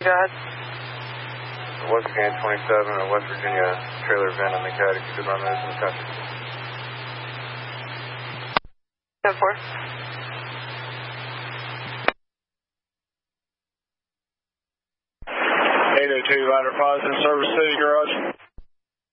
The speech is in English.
Go ahead. West Virginia 27 and West Virginia trailer van in the cat. If you could run those in the country. 10-4. 802 Rider positive, Service City Garage.